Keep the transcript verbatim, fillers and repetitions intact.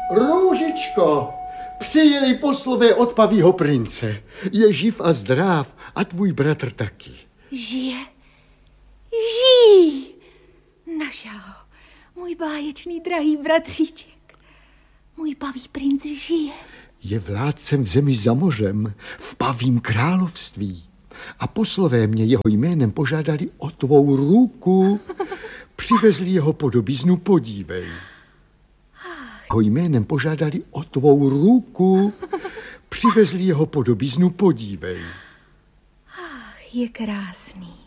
Růžičko, přijeli poslové od Pavýho prince. Je živ a zdrav a tvůj bratr taky. Žije? Žijí! Našel ho. Můj báječný drahý bratříček. Můj Pavý princ žije. Je vládcem v zemi za mořem, v Pavím království. A poslové mě jeho jménem požádali o tvou ruku. Přivezli jeho podobiznu, podívej. Jeho jménem požádali o tvou ruku. Přivezli jeho podobiznu, podívej. Ach, je krásný.